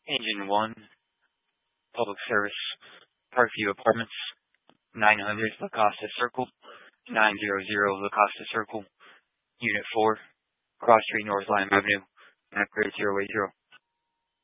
Engine 1, Public Service, Parkview Apartments, 900 La Costa Circle, 900 La Costa Circle, Unit 4, Cross Street, North Lime Avenue, map grade 080.